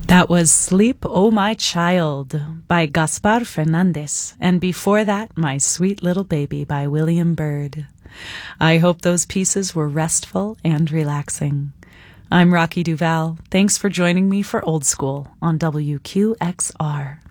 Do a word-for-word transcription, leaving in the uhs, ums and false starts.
That was Sleep, Oh My Child by Gaspar Fernandez, and before that, My Sweet Little Baby by William Byrd. I hope those pieces were restful and relaxing. I'm Rocky Duval. Thanks for joining me for Old School on W Q X R.